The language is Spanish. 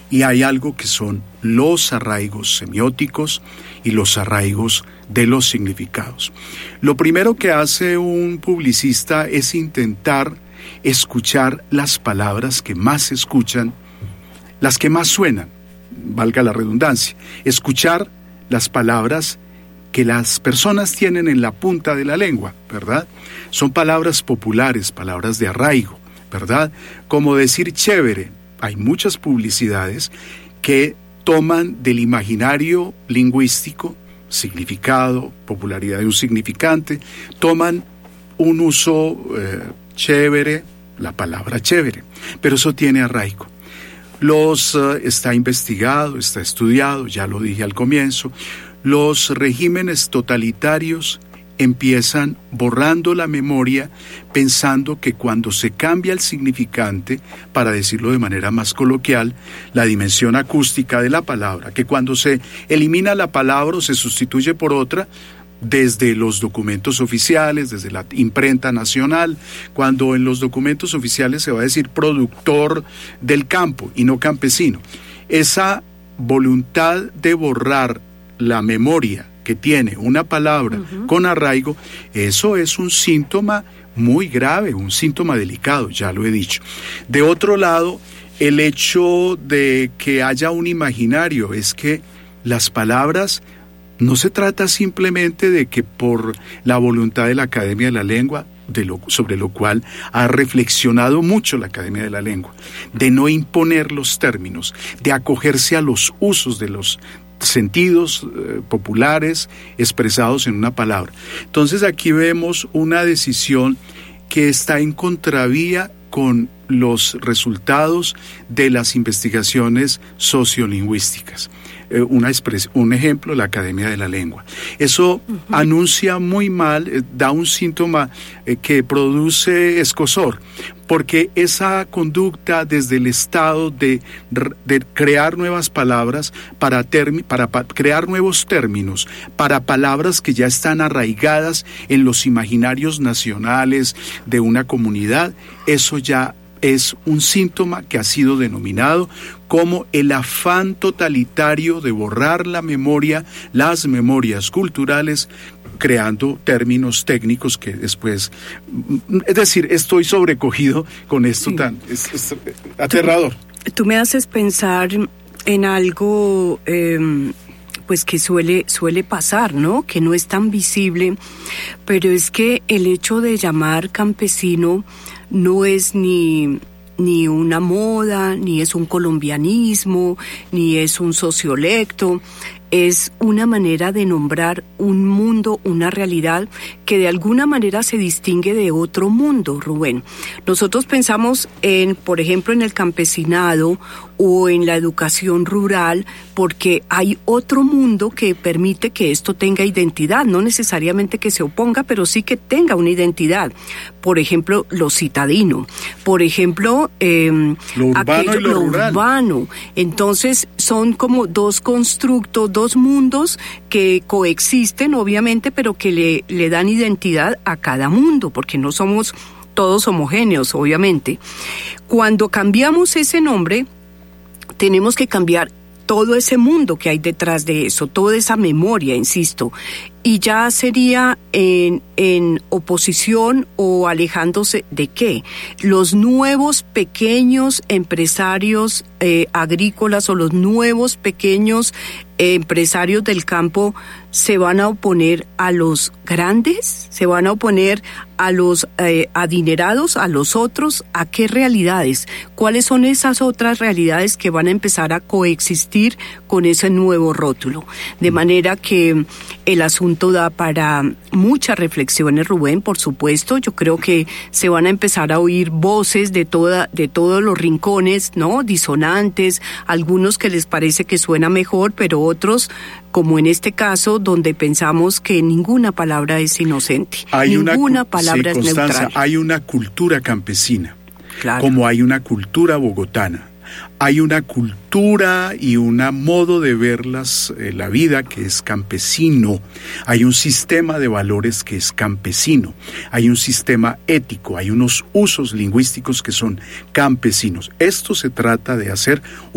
y hay algo que son los arraigos semióticos y los arraigos de los significados. Lo primero que hace un publicista es intentar escuchar las palabras que más se escuchan, las que más suenan, valga la redundancia, escuchar las palabras que las personas tienen en la punta de la lengua, ¿verdad? Son palabras populares, palabras de arraigo, ¿verdad? Como decir chévere. Hay muchas publicidades que toman del imaginario lingüístico, significado, popularidad de un significante, toman un uso chévere, la palabra chévere, pero eso tiene arraigo. Está investigado, está estudiado, ya lo dije al comienzo. Los regímenes totalitarios empiezan borrando la memoria, pensando que cuando se cambia el significante, para decirlo de manera más coloquial, la dimensión acústica de la palabra, que cuando se elimina la palabra o se sustituye por otra, desde los documentos oficiales, desde la imprenta nacional, cuando en los documentos oficiales se va a decir productor del campo y no campesino. Esa voluntad de borrar la memoria que tiene una palabra con arraigo, eso es un síntoma muy grave, un síntoma delicado, ya lo he dicho. De otro lado, el hecho de que haya un imaginario es que las palabras no se trata simplemente de que por la voluntad de la Academia de la Lengua, sobre lo cual ha reflexionado mucho la Academia de la Lengua, de no imponer los términos, de acogerse a los usos de los sentidos populares expresados en una palabra. Entonces aquí vemos una decisión que está en contravía con los resultados de las investigaciones sociolingüísticas. Un ejemplo, la Academia de la Lengua. Eso anuncia muy mal, da un síntoma que produce escozor, porque esa conducta desde el Estado de crear nuevas palabras para crear nuevos términos para palabras que ya están arraigadas en los imaginarios nacionales de una comunidad, eso ya es un síntoma que ha sido denominado como el afán totalitario de borrar la memoria, las memorias culturales, creando términos técnicos que después, es decir, estoy sobrecogido con esto tan es aterrador. Tú me haces pensar en algo pues que suele pasar, ¿no? Que no es tan visible, pero es que el hecho de llamar campesino no es ni una moda, ni es un colombianismo, ni es un sociolecto, es una manera de nombrar un mundo, una realidad que de alguna manera se distingue de otro mundo, Rubén. Nosotros pensamos por ejemplo, en el campesinado o en la educación rural, porque hay otro mundo que permite que esto tenga identidad, no necesariamente que se oponga, pero sí que tenga una identidad. Por ejemplo, lo citadino, por ejemplo, lo urbano y lo rural. Urbano. Entonces, son como dos constructos, dos mundos que coexisten, obviamente, pero que le dan identidad a cada mundo, porque no somos todos homogéneos, obviamente. Cuando cambiamos ese nombre, tenemos que cambiar todo ese mundo que hay detrás de eso, toda esa memoria, insisto, y ya sería en oposición o alejándose de ¿qué? Los nuevos pequeños empresarios agrícolas o los nuevos pequeños empresarios del campo se van a oponer a los grandes, se van a oponer a los adinerados, a los otros. ¿A qué realidades? ¿Cuáles son esas otras realidades que van a empezar a coexistir con ese nuevo rótulo? De manera que el asunto da para muchas reflexiones, Rubén, por supuesto. Yo creo que se van a empezar a oír voces de todos los rincones, ¿no? Disonantes, algunos que les parece que suena mejor, pero otros, como en este caso, donde pensamos que ninguna palabra es inocente, ninguna palabra es neutral. Hay una cultura campesina, claro, como hay una cultura bogotana. Hay una cultura y un modo de ver la vida que es campesino. Hay un sistema de valores que es campesino. Hay un sistema ético, hay unos usos lingüísticos que son campesinos. Esto se trata de hacer